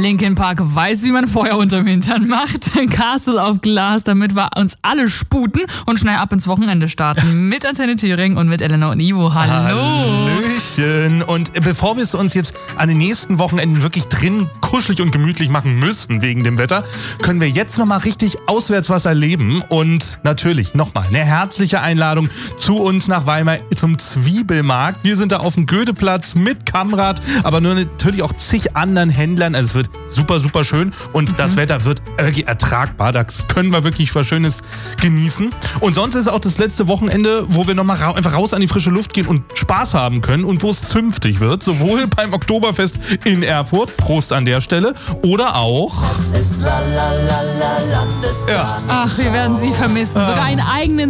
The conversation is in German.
Linkin Park weiß, wie man Feuer unterm Hintern macht. Castle auf Glas, damit wir uns alle sputen und schnell ab ins Wochenende starten. Mit Antenne Thüringen und mit Elena und Ivo. Hallo. Hallöchen. Und bevor wir es uns jetzt an den nächsten Wochenenden wirklich drin kuschelig und gemütlich machen müssen wegen dem Wetter, können wir jetzt nochmal richtig auswärts was erleben. Und natürlich nochmal eine herzliche Einladung zu uns nach Weimar zum Zwiebelmarkt. Wir sind da auf dem Goetheplatz mit Kammrad, aber nur natürlich auch zig anderen Händlern. Also es wird super, super schön und das Wetter wird irgendwie ertragbar. Da können wir wirklich was Schönes genießen. Und sonst ist auch das letzte Wochenende, wo wir nochmal einfach raus an die frische Luft gehen und Spaß haben können und wo es zünftig wird. Sowohl beim Oktoberfest in Erfurt, Prost an der Stelle, oder auch... Ach, wir werden Sie vermissen. Sogar einen eigenen